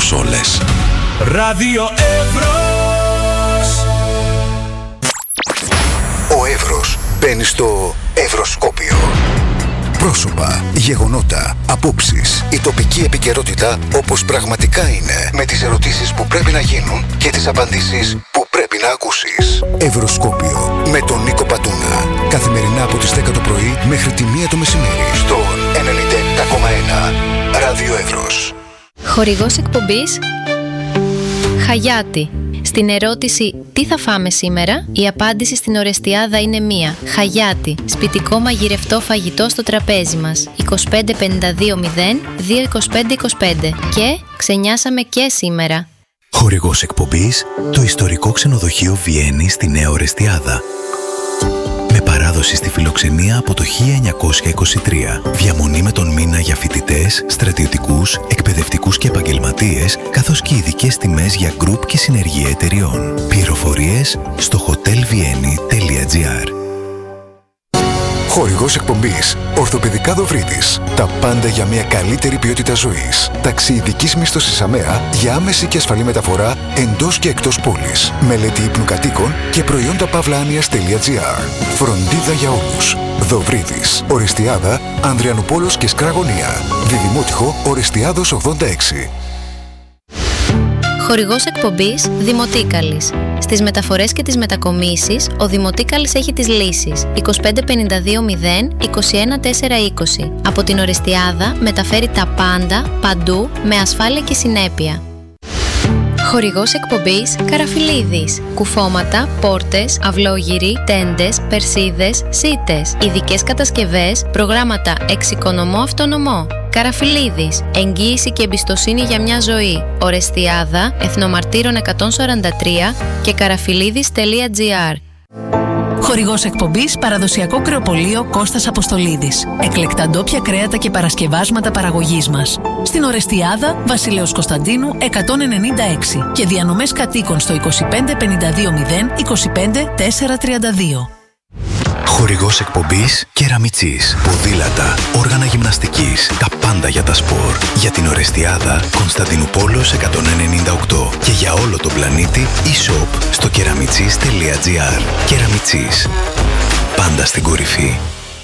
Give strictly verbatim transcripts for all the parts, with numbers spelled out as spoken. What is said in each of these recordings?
προς όλες. Ράδιο Εύρος. Ο Εύρος μπαίνει στο Ευρωσκόπιο. Πρόσωπα, γεγονότα, απόψεις, η τοπική επικαιρότητα όπως πραγματικά είναι, με τις ερωτήσεις που πρέπει να γίνουν και τις απαντήσεις που πρέπει να ακούσεις. Ευρωσκόπιο με τον Νίκο Πατούνα. Καθημερινά από τις δέκα το πρωί μέχρι τη μία το μεσημέρι στον ενενήντα επτά κόμμα ένα Ράδιο Εύρος. Χορηγός εκπομπής Χαγιάτι. Στην ερώτηση «Τι θα φάμε σήμερα?», η απάντηση στην Ορεστιάδα είναι μία. Χαγιάτι. Σπιτικό μαγειρευτό φαγητό στο τραπέζι μας. είκοσι πέντε πενήντα δύο μηδέν δύο είκοσι πέντε είκοσι πέντε. Και ξενιάσαμε και σήμερα. Χορηγός εκπομπής το ιστορικό ξενοδοχείο Βιέννη στη Νέα Ορεστιάδα. Με παράδοση στη φιλοξενία από το χίλια εννιακόσια είκοσι τρία. Διαμονή με τον μήνα για φοιτητές, στρατιωτικούς, εκπαιδευτικούς και επαγγελματίες, καθώς και ειδικές τιμές για γκρουπ και συνεργεία εταιριών. Πληροφορίες στο hotel vienni τελεία gr. Χορηγός εκπομπής Ορθοπαιδικά Δοβρίδης. Τα πάντα για μια καλύτερη ποιότητα ζωής. Ταξιειδικής μίσθωσης ΑΜΕΑ για άμεση και ασφαλή μεταφορά εντός και εκτός πόλης. Μελέτη ύπνου κατοίκων και προϊόντα παύλα-άνοιας τελεία gr. Φροντίδα για όλους. Δοβρίδης. Ορεστιάδα, Ανδριανούπολος και Σκραγωνία. Διδημότυχο Ορεστιάδος ογδόντα έξι. Χορηγός εκπομπής Δημοτίκαλης. Στις μεταφορές και τις μετακομίσεις, ο Δημοτίκαλης έχει τις λύσεις. είκοσι πέντε πενήντα δύο μηδέν είκοσι ένα τέσσερα είκοσι. Από την Ορεστιάδα μεταφέρει τα πάντα, παντού, με ασφάλεια και συνέπεια. Χορηγός εκπομπής Καραφιλίδης. Κουφώματα, πόρτες, αυλόγυροι, τέντες, περσίδες, σίτες. Ειδικές κατασκευές, προγράμματα εξοικονομώ αυτονομώ. Καραφιλίδης. Εγγύηση και εμπιστοσύνη για μια ζωή. Ορεστιάδα, Εθνομαρτύρων εκατόν σαράντα τρία και καραφιλίδης τελεία gr. Χορηγός εκπομπής Παραδοσιακό Κρεοπωλείο Κώστας Αποστολίδης. Εκλεκτά ντόπια κρέατα και παρασκευάσματα παραγωγής μας. Στην Ορεστιάδα, Βασιλέως Κωνσταντίνου εκατόν ενενήντα έξι και διανομές κατοίκων στο είκοσι πέντε πενήντα δύο μηδέν είκοσι πέντε τέσσερα τριάντα δύο. Χορηγός εκπομπής Κεραμιτσής. Ποδήλατα, όργανα γυμναστικής, τα πάντα για τα σπορ. Για την Ορεστιάδα, Κωνσταντινούπολος εκατόν ενενήντα οκτώ. Και για όλο τον πλανήτη, e-shop στο κεραμιτσής τελεία gr. Κεραμιτσής. Πάντα στην κορυφή.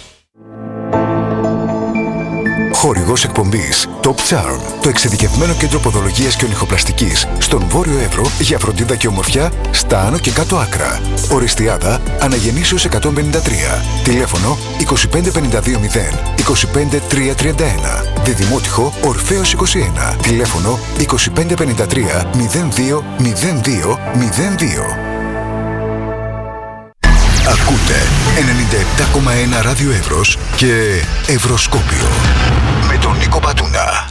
Χορηγός εκπομπής Top Charm, το εξειδικευμένο κέντρο ποδολογίας και ονυχοπλαστικής στον Βόρειο Εύρο για φροντίδα και ομορφιά στα άνω και κάτω άκρα. Ορεστιάδα, Αναγεννήσεως εκατόν πενήντα τρία. Τηλέφωνο είκοσι πέντε πενήντα δύο μηδέν είκοσι πέντε τριακόσια τριάντα ένα. Διδημότυχο Ορφέως είκοσι ένα. Τηλέφωνο είκοσι πέντε πενήντα τρία μηδέν δύο μηδέν δύο μηδέν δύο. Ακούτε ενενήντα επτά κόμμα ένα Ράδιο Εύρος και Ευρωσκόπιο με τον Νίκο Πατούνα.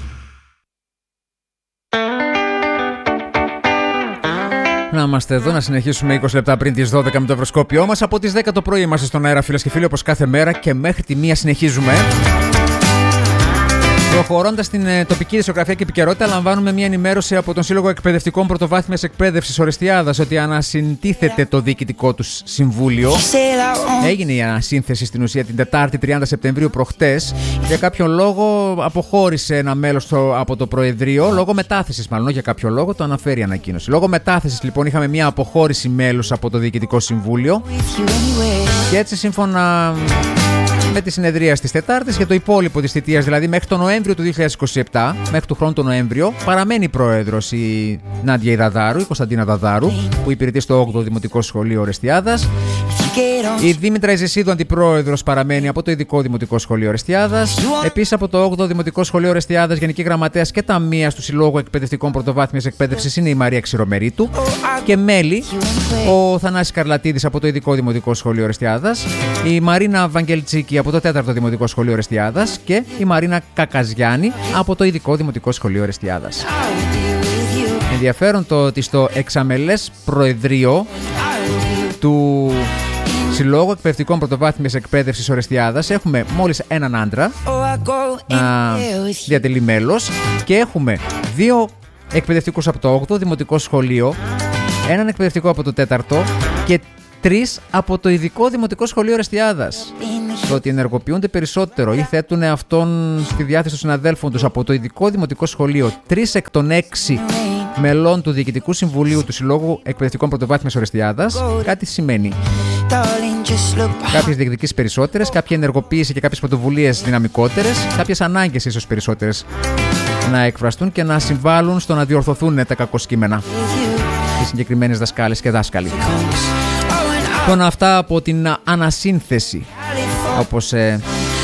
Να είμαστε εδώ, να συνεχίσουμε είκοσι λεπτά πριν τις δώδεκα με το Ευρωσκόπιό μας. Από τις δέκα το πρωί είμαστε στον αέρα, φίλες και φίλοι, όπως κάθε μέρα, και μέχρι τη μία συνεχίζουμε. Προχωρώντας στην ε, τοπική δισογραφία και επικαιρότητα, λαμβάνουμε μια ενημέρωση από τον Σύλλογο Εκπαιδευτικών Πρωτοβάθμιας Εκπαίδευσης Ορεστιάδας ότι ανασυντίθεται το διοικητικό τους συμβούλιο. Έγινε η ανασύνθεση στην ουσία την Τετάρτη τριάντα Σεπτεμβρίου προχτές. Για κάποιον λόγο αποχώρησε ένα μέλος το, από το Προεδρείο, λόγω μετάθεσης μάλλον, για κάποιο λόγο, το αναφέρει η ανακοίνωση. Λόγω μετάθεσης λοιπόν είχαμε μια αποχώρηση μέλους από το Διοικητικό Συμβούλιο. Και έτσι σύμφωνα με τη συνεδρία της Τετάρτης για το υπόλοιπο της θητείας, δηλαδή μέχρι τον Νοέμβριο του δύο χιλιάδες είκοσι επτά, μέχρι του χρόνου τον Νοέμβριο, παραμένει πρόεδρος η Νάντια Ιδαδάρου, η Κωνσταντίνα Δαδάρου, που υπηρετεί στο όγδοο Δημοτικό Σχολείο Ορεστιάδας. Η Δήμητρα Ιζησίδου, αντιπρόεδρος, παραμένει από το Ειδικό Δημοτικό Σχολείο Ορεστιάδας. Επίσης από το όγδοο Δημοτικό Σχολείο Ορεστιάδας, Γενική Γραμματέας και ταμείας του Συλλόγου Εκπαιδευτικών Πρωτοβάθμιας Εκπαίδευσης είναι η Μαρία Ξηρομερίτου. Και μέλη, ο Θανάσης Καρλατίδης από το Ειδικό Δημοτικό Σχολείο Ορεστιάδας, η Μαρίνα Βαγγελτσίκη από το τέταρτο Δημοτικό Σχολείο Ορεστιάδας και η Μαρίνα Κακαζιάννη από το Ειδικό Δημοτικό Σχολείο Ορεστιάδας. Ενδιαφέρον το ότι στο εξαμελές Προεδρείο του Συλλόγου Εκπαιδευτικών Πρωτοβάθμιας Εκπαίδευσης Ορεστιάδας έχουμε μόλις έναν άντρα να διατελεί μέλος και έχουμε δύο εκπαιδευτικούς από το όγδοο Δημοτικό Σχολείο, έναν εκπαιδευτικό από το τέταρτο και τρεις από το Ειδικό Δημοτικό Σχολείο Ορεστιάδας. Το ότι ενεργοποιούνται περισσότερο ή θέτουν αυτόν στη διάθεση των συναδέλφων τους από το Ειδικό Δημοτικό Σχολείο, τρεις εκ των έξι μελών του Διοικητικού Συμβουλίου του Συλλόγου Εκπαιδευτικών Πρωτοβάθμιας Ορεστιάδας. Κάτι σημαίνει. Κάποιες διεκδικήσεις περισσότερες, κάποια ενεργοποίηση και κάποιες πρωτοβουλίες δυναμικότερες, κάποιες ανάγκες ίσως περισσότερες να εκφραστούν και να συμβάλλουν στο να διορθωθούν τα κακοσκήμενα οι συγκεκριμένες δασκάλες και δάσκαλοι. Λοιπόν, αυτά από την ανασύνθεση, όπως ε,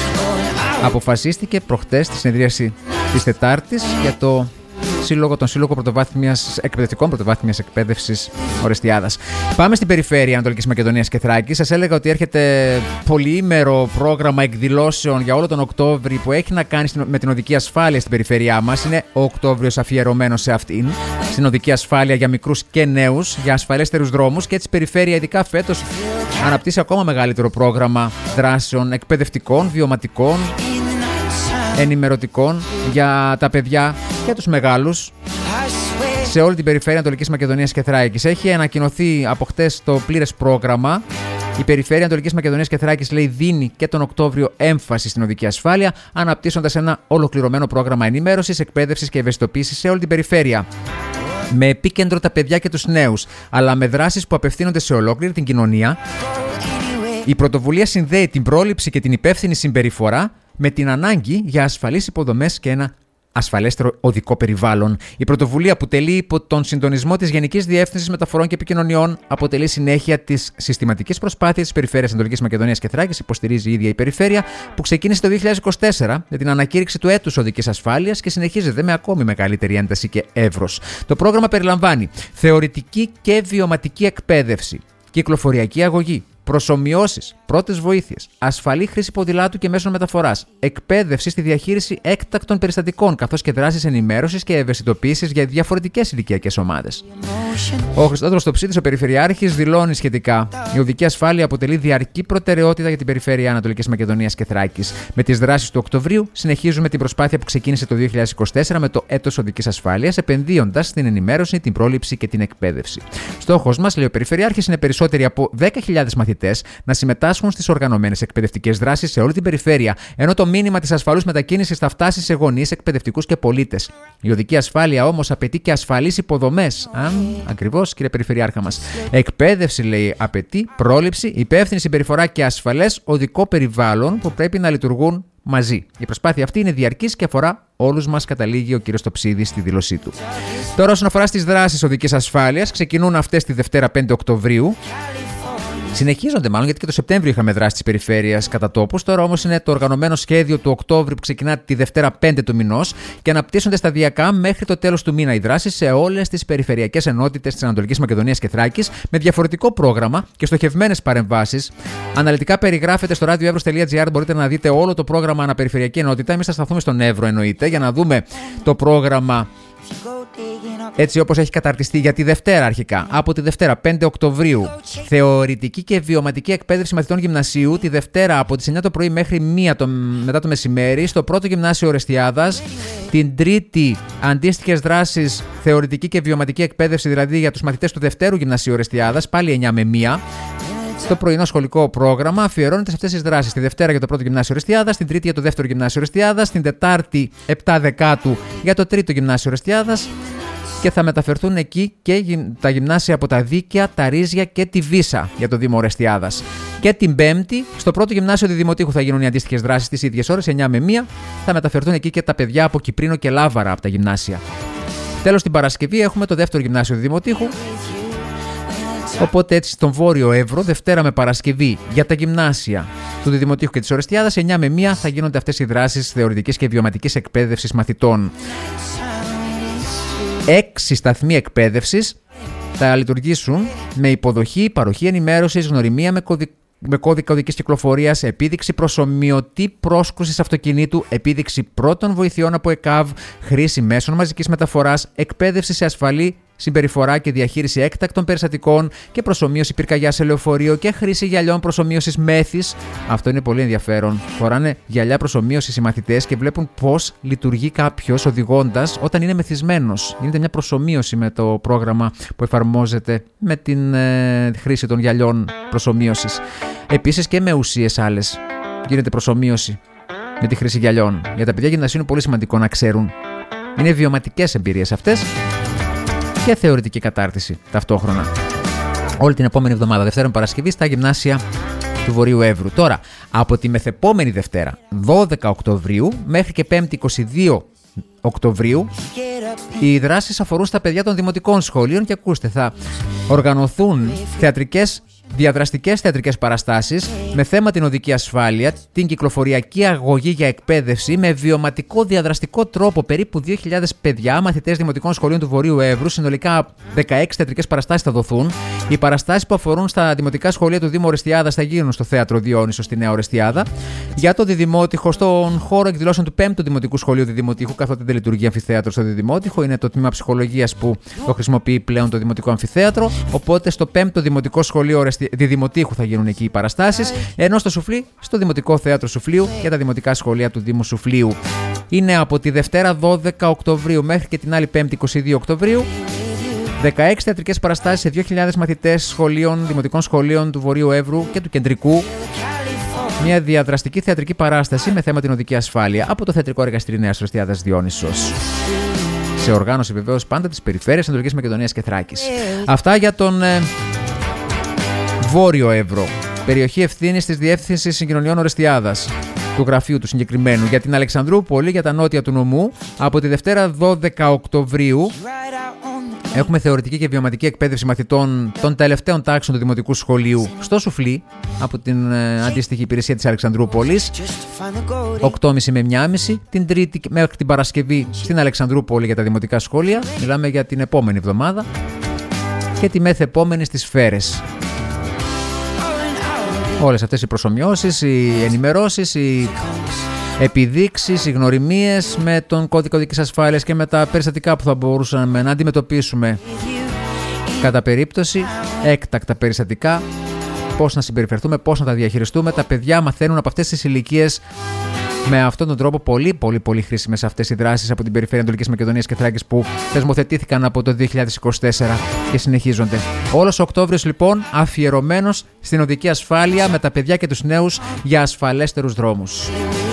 αποφασίστηκε προχτές στη συνεδρίαση της Τετάρτης για το Σύλλογο, τον Σύλλογο Πρωτοβάθμιας, Εκπαιδευτικών Πρωτοβάθμιας Εκπαίδευσης Ορεστιάδας. Πάμε στην περιφέρεια Ανατολικής Μακεδονίας και Θράκης. Σας έλεγα ότι έρχεται πολυήμερο πρόγραμμα εκδηλώσεων για όλο τον Οκτώβρη που έχει να κάνει με την οδική ασφάλεια στην περιφέρειά μας. Είναι ο Οκτώβριος αφιερωμένος σε αυτήν, στην οδική ασφάλεια για μικρούς και νέους, για ασφαλέστερους δρόμους, και έτσι η περιφέρεια, ειδικά φέτος, αναπτύσσει ακόμα μεγαλύτερο πρόγραμμα δράσεων εκπαιδευτικών, βιωματικών, ενημερωτικών για τα παιδιά και τους μεγάλους σε όλη την περιφέρεια Ανατολικής Μακεδονίας και Θράκης. Έχει ανακοινωθεί από χτες το πλήρες πρόγραμμα. Η περιφέρεια Ανατολικής Μακεδονίας και Θράκης, λέει, δίνει και τον Οκτώβριο έμφαση στην οδική ασφάλεια, αναπτύσσοντας ένα ολοκληρωμένο πρόγραμμα ενημέρωσης, εκπαίδευσης και ευαισθητοποίησης σε όλη την περιφέρεια. Με επίκεντρο τα παιδιά και τους νέους, αλλά με δράσεις που απευθύνονται σε ολόκληρη την κοινωνία. Η πρωτοβουλία συνδέει την πρόληψη και την υπεύθυνη συμπεριφορά με την ανάγκη για ασφαλείς υποδομές και ένα ασφαλέστερο οδικό περιβάλλον. Η πρωτοβουλία, που τελεί υπό τον συντονισμό της Γενικής Διεύθυνσης Μεταφορών και Επικοινωνιών, αποτελεί συνέχεια της συστηματικής προσπάθειας της Περιφέρειας Ανατολικής Μακεδονίας και Θράκης, υποστηρίζει η ίδια η περιφέρεια, που ξεκίνησε το δύο χιλιάδες είκοσι τέσσερα με την ανακήρυξη του έτους οδικής ασφάλειας και συνεχίζεται με ακόμη μεγαλύτερη ένταση και εύρος. Το πρόγραμμα περιλαμβάνει θεωρητική και βιωματική εκπαίδευση, κυκλοφοριακή αγωγή, προσομοιώσεις, πρώτες βοήθειες, ασφαλή χρήση ποδηλάτου και μέσων μεταφοράς, εκπαίδευση στη διαχείριση έκτακτων περιστατικών, καθώς και δράσεις ενημέρωσης και ευαισθητοποίησης για διαφορετικές ηλικιακές ομάδες. Ο Χριστόδωρος Τοψίδης, ο Περιφερειάρχης, δηλώνει σχετικά: η οδική ασφάλεια αποτελεί διαρκή προτεραιότητα για την περιφέρεια Ανατολικής Μακεδονίας και Θράκης. Με τις δράσεις του Οκτωβρίου, συνεχίζουμε την προσπάθεια που ξεκίνησε το δύο χιλιάδες είκοσι τέσσερα με το έτος οδικής ασφάλειας, επενδύοντας στην ενημέρωση, την πρόληψη και την εκπαίδευση. Στόχος μας, λέει ο Περιφερειάρχης, είναι περισσότεροι από δέκα χιλιάδες μαθητές να συμμετάσχουν στις οργανωμένες εκπαιδευτικές δράσεις σε όλη την περιφέρεια, ενώ το μήνυμα της ασφαλούς μετακίνησης θα φτάσει σε γονείς, εκπαιδευτικούς και πολίτες. Η οδική ασφάλεια όμως απαιτεί και ασφαλείς υποδομές. Α, ακριβώς, κύριε Περιφερειάρχα μας. Εκπαίδευση, λέει, απαιτεί πρόληψη, υπεύθυνη συμπεριφορά και ασφαλές οδικό περιβάλλον που πρέπει να λειτουργούν μαζί. Η προσπάθεια αυτή είναι διαρκής και αφορά όλους μας, καταλήγει ο κ. Τοψίδης στη δήλωσή του. Τώρα, όσον αφορά στις δράσεις οδικής ασφάλειας, ξεκινούν αυτές τη Δευτέρα πέντε Οκτωβρίου. Συνεχίζονται μάλλον, γιατί και το Σεπτέμβριο είχαμε δράσει της περιφέρειας κατά τόπους. Τώρα όμως είναι το οργανωμένο σχέδιο του Οκτώβρη που ξεκινά τη Δευτέρα πέντε του μηνός και αναπτύσσονται σταδιακά μέχρι το τέλος του μήνα οι δράσεις σε όλες τις περιφερειακές ενότητες της Ανατολικής Μακεδονίας και Θράκης με διαφορετικό πρόγραμμα και στοχευμένες παρεμβάσεις. Αναλυτικά περιγράφεται στο radioevros τελεία gr. Μπορείτε να δείτε όλο το πρόγραμμα αναπεριφερειακή ενότητα. Εμείς θα σταθούμε στον Εύρο, εννοείται, για να δούμε το πρόγραμμα έτσι όπως έχει καταρτιστεί για τη Δευτέρα αρχικά. Από τη Δευτέρα πέντε Οκτωβρίου, θεωρητική και βιωματική εκπαίδευση μαθητών γυμνασίου τη Δευτέρα από τις εννιά το πρωί μέχρι μία το, μετά το μεσημέρι στο πρώτο γυμνάσιο Ορεστιάδας. Την Τρίτη, αντίστοιχες δράσεις θεωρητική και βιωματική εκπαίδευση, δηλαδή για τους μαθητές του Δευτέρου Γυμνασίου Ορεστιάδας, πάλι εννιά με μία. Το πρωινό σχολικό πρόγραμμα αφιερώνεται σε αυτές τις δράσεις. Τη Δευτέρα για το πρώτο γυμνάσιο Ορεστιάδας, την Τρίτη για το δεύτερο γυμνάσιο Ορεστιάδας, την Τετάρτη επτά Δεκάτου για το τρίτο γυμνάσιο Ορεστιάδας και θα μεταφερθούν εκεί και τα γυμνάσια από τα Δίκαια, τα Ρίζια και τη Βίσα για το Δήμο Ορεστιάδας. Και την Πέμπτη, στο πρώτο γυμνάσιο Διδημοτήχου θα γίνουν οι αντίστοιχες δράσεις τις ίδιες ώρες, εννιά με μία. Θα μεταφερθούν εκεί και τα παιδιά από Κυπρίνο και Λάβαρα από τα γυμνάσια. Τέλος, την Παρασκευή έχουμε το δεύτερο γυμνάσιο Διδημοτήχου. Οπότε έτσι στον Βόρειο Εύρο, Δευτέρα με Παρασκευή για τα γυμνάσια του Διδημοτήχου και της Ορεστιάδας, εννιά με μία θα γίνονται αυτές οι δράσεις θεωρητικής και βιωματικής εκπαίδευσης μαθητών. Έξι σταθμοί εκπαίδευσης θα λειτουργήσουν με υποδοχή, παροχή ενημέρωσης, γνωριμία με, κωδι... με κώδικα οδικής κυκλοφορίας, επίδειξη προσομοιωτή πρόσκρουσης αυτοκινήτου, επίδειξη πρώτων βοηθειών από ΕΚΑΒ, χρήση μέσων μαζικής μεταφοράς, εκπαίδευση σε ασφαλή συμπεριφορά και διαχείριση έκτακτων περιστατικών και προσομοίωση πυρκαγιάς σε λεωφορείο και χρήση γυαλιών προσομοίωσης μέθης. Αυτό είναι πολύ ενδιαφέρον. Φοράνε γυαλιά προσομοίωσης οι μαθητές και βλέπουν πώς λειτουργεί κάποιος οδηγώντας όταν είναι μεθυσμένος. Γίνεται μια προσομοίωση με το πρόγραμμα που εφαρμόζεται με την ε, χρήση των γυαλιών προσομοίωσης. Επίσης και με ουσίες άλλες γίνεται προσομοίωση με τη χρήση γυαλιών. Για τα παιδιά γυμνασίου είναι πολύ σημαντικό να ξέρουν. Είναι βιωματικές εμπειρίες αυτές. και θεωρητική κατάρτιση ταυτόχρονα. Όλη την επόμενη εβδομάδα, Δευτέρα με Παρασκευή, στα γυμνάσια του Βορείου Εύρου. Τώρα, από τη μεθεπόμενη Δευτέρα, δώδεκα Οκτωβρίου, μέχρι και Πέμπτη είκοσι δύο Οκτωβρίου, οι δράσεις αφορούν στα παιδιά των δημοτικών σχολείων και ακούστε, θα οργανωθούν θεατρικές, διαδραστικές θεατρικές παραστάσεις με θέμα την οδική ασφάλεια, την κυκλοφοριακή αγωγή για εκπαίδευση με βιωματικό διαδραστικό τρόπο. Περίπου δύο χιλιάδες παιδιά, μαθητές δημοτικών σχολείων του Βορείου Εύρου, συνολικά δεκαέξι θεατρικές παραστάσεις θα δοθούν. Οι παραστάσεις που αφορούν στα δημοτικά σχολεία του Δήμου Ορεστιάδας θα γίνουν στο θέατρο Διόνυσο στη Νέα Ορεστιάδα. Για το Διδημότυχο, στον χώρο εκδηλώσεων του πέμπτου Δημοτικού Σχολείου Διδημοτήχου, καθότι δεν λειτουργεί αμφιθέατρο στο Διδημότυχο, είναι το τμήμα ψυχολογίας που το χρησιμοποιεί πλέον το Δημοτικό Αμφιθέατρο. Οπότε στο πέμπτο Δημοτικό Σχολείο Διδημοτήχου θα γίνουν εκεί οι παραστάσεις, ενώ στο Σουφλί, στο Δημοτικό Θέατρο Σουφλίου για τα δημοτικά σχολεία του Δήμου Σουφλίου. Είναι από τη Δευτέρα δώδεκα Οκτωβρίου μέχρι και την άλλη Πέμπτη είκοσι δύο Οκτωβρίου. δεκαέξι θεατρικές παραστάσεις σε δύο χιλιάδες μαθητές σχολείων, δημοτικών σχολείων του Βορείου Εύρου και του Κεντρικού. Μια διαδραστική θεατρική παράσταση με θέμα την οδική ασφάλεια από το Θεατρικό Εργαστήριο Νέας Ορεστιάδας Διόνυσος. Σε οργάνωση βεβαίως πάντα της Περιφέρειας Ανατολικής Μακεδονίας και Θράκης. Αυτά για τον ε, Βόρειο Εύρο. Περιοχή ευθύνης της Διεύθυνσης Συγκοινωνιών Ορεστιάδας, του γραφείου του συγκεκριμένου. Για την Αλεξανδρούπολη, για τα νότια του νομού, από τη Δευτέρα δώδεκα Οκτωβρίου έχουμε θεωρητική και βιωματική εκπαίδευση μαθητών των τελευταίων τάξεων του Δημοτικού Σχολείου στο Σουφλί, από την ε, αντίστοιχη υπηρεσία της Αλεξανδρούπολης, οκτώ και μισή με εννιά και μισή, την Τρίτη μέχρι την Παρασκευή στην Αλεξανδρούπολη για τα δημοτικά σχόλια, μιλάμε για την επόμενη εβδομάδα, και τη μεθεπόμενη στις Φέρες. Όλες αυτές οι προσομοιώσεις, οι ενημερώσεις, οι επιδείξεις, οι γνωριμίες με τον κώδικα οδικής ασφάλειας και με τα περιστατικά που θα μπορούσαμε να αντιμετωπίσουμε κατά περίπτωση, έκτακτα περιστατικά, πώς να συμπεριφερθούμε, πώς να τα διαχειριστούμε. Τα παιδιά μαθαίνουν από αυτές τις ηλικίες με αυτόν τον τρόπο πολύ πολύ πολύ χρήσιμες αυτές οι δράσεις από την Περιφέρεια Ανατολικής Μακεδονίας και Θράκης που θεσμοθετήθηκαν από το δύο χιλιάδες είκοσι τέσσερα και συνεχίζονται. Όλος ο Οκτώβριος λοιπόν αφιερωμένος στην οδική ασφάλεια με τα παιδιά και τους νέους για ασφαλέστερους δρόμους.